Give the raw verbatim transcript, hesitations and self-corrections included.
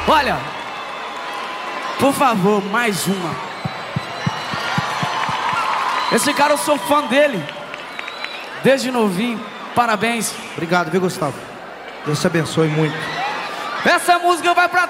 Olha, por favor, mais uma. Esse cara, eu sou fã dele desde novinho. Parabéns. Obrigado, viu, Gustavo? Deus te abençoe muito. Essa música vai pra